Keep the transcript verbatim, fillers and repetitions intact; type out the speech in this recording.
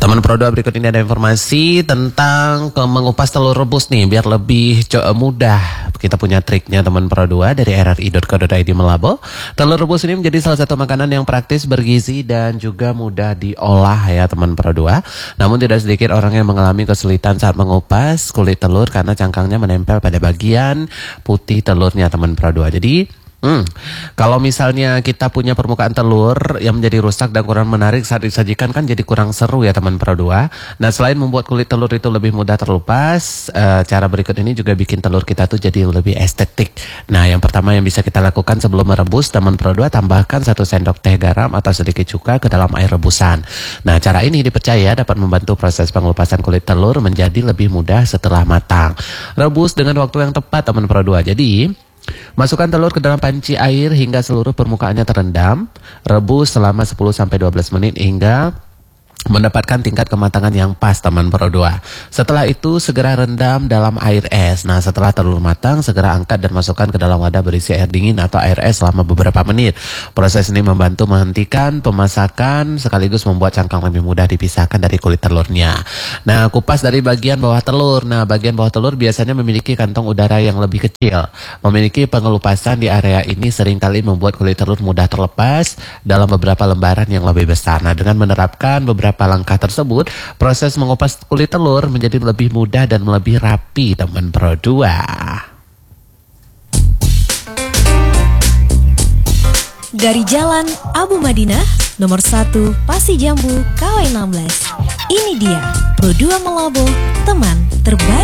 Teman Pro dua, berikut ini ada informasi tentang ke mengupas telur rebus nih biar lebih mudah. Kita punya triknya teman Pro dua dari r r i dot co dot i d melabel. Telur rebus ini menjadi salah satu makanan yang praktis, bergizi dan juga mudah diolah ya teman Pro dua. Namun tidak sedikit orang yang mengalami kesulitan saat mengupas kulit telur karena cangkangnya menempel pada bagian putih telurnya teman Pro dua. Jadi Hmm, kalau misalnya kita punya permukaan telur yang menjadi rusak dan kurang menarik saat disajikan kan jadi kurang seru ya teman Pro dua. Nah, selain membuat kulit telur itu lebih mudah terlepas, e, cara berikut ini juga bikin telur kita tuh jadi lebih estetik. Nah, yang pertama yang bisa kita lakukan sebelum merebus teman Pro dua, tambahkan satu sendok teh garam atau sedikit cuka ke dalam air rebusan. Nah, cara ini dipercaya dapat membantu proses pengelupasan kulit telur menjadi lebih mudah setelah matang. Rebus dengan waktu yang tepat teman Pro dua. Jadi masukkan telur ke dalam panci air hingga seluruh permukaannya terendam. Rebus selama sepuluh sampai dua belas menit hingga mendapatkan tingkat kematangan yang pas teman Pro dua. Setelah itu segera rendam dalam air es. Nah, setelah telur matang segera angkat dan masukkan ke dalam wadah berisi air dingin atau air es selama beberapa menit. Proses ini membantu menghentikan pemasakan sekaligus membuat cangkang lebih mudah dipisahkan dari kulit telurnya. Nah, kupas dari bagian bawah telur. Nah, bagian bawah telur biasanya memiliki kantong udara yang lebih kecil. Memiliki pengelupasan di area ini seringkali membuat kulit telur mudah terlepas dalam beberapa lembaran yang lebih besar. Nah, dengan menerapkan beberapa Beberapa langkah tersebut, proses mengupas kulit telur menjadi lebih mudah dan lebih rapi teman Pro dua. Dari Jalan Abu Madinah, nomor satu, Pasi Jambu, K W enam belas. Ini dia Pro dua Melabo, teman terbaik.